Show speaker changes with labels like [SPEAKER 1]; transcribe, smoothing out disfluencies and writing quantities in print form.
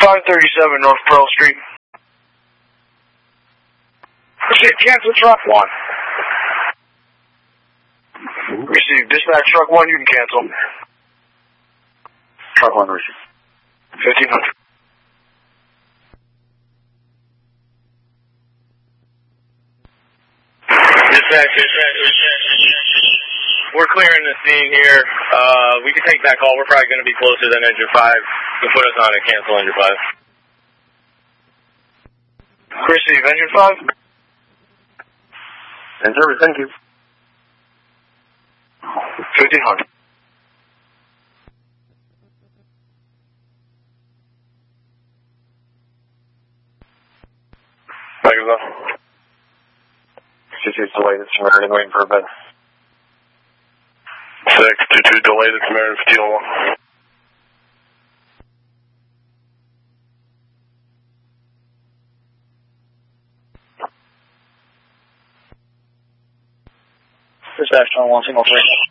[SPEAKER 1] 537 North Pearl Street. Receive, cancel truck 1. Receive, dispatch truck 1, you can cancel.
[SPEAKER 2] Truck 1, receive.
[SPEAKER 1] 1500.
[SPEAKER 3] Dispatch. We're clearing the scene here. We can take that call. We're probably going to be closer than engine 5. You can put us on and cancel engine 5.
[SPEAKER 1] Receive, engine 5.
[SPEAKER 2] And service, thank you.
[SPEAKER 1] 1500.
[SPEAKER 2] Thank you, though. 22 delay to Samaritan, waiting for a bed.
[SPEAKER 4] 622 delay to Samaritan for Teal 1.
[SPEAKER 2] Dispatch 1, single 3.